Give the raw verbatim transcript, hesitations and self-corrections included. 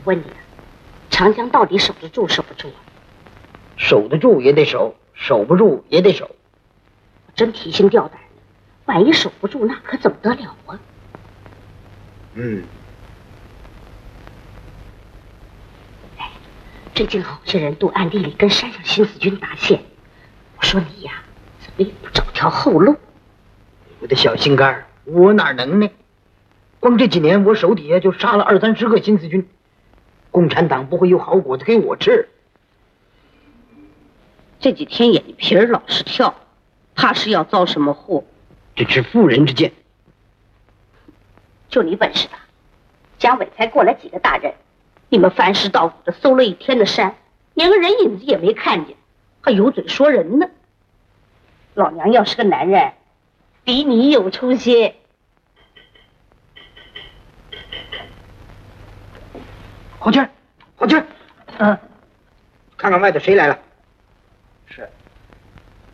问你，长江到底守得住守不住啊？ 守得住也得守，守不住也得守。 我真提心吊胆的，万一守不住，那可怎么得了啊？ 嗯。 哎，最近好些人都暗地里跟山上新四军搭线，我说你呀，怎么也不找条后路？ 我的小心肝，我哪能呢？光这几年，我手底下就杀了二三十个新四军，共产党不会有好果子给我吃。 这几天眼皮儿老是跳，怕是要遭什么祸。 这是妇人之见。 就你本事大，贾伟才过来几个大人，你们翻尸倒骨的搜了一天的山，连个人影子也没看见，还有嘴说人呢。老娘要是个男人，比你有出息。 郝娟，郝娟， 嗯， 看看外头谁来了。 是。